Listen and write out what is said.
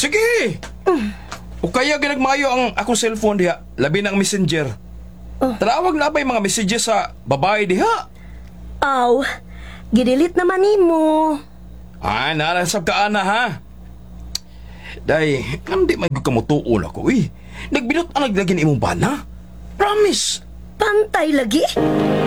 Sige! O kaya ginagmayo ang akong cellphone diha, labi ng messenger. Tarawag na ba yung mga messages sa babae diha? Aw, gidilit naman nimo. Ay, narasab ka ana ha? Day, hindi magkamutuon ako eh. Nagbilot ang naglagyan imong bana. Promise! Pantay lagi.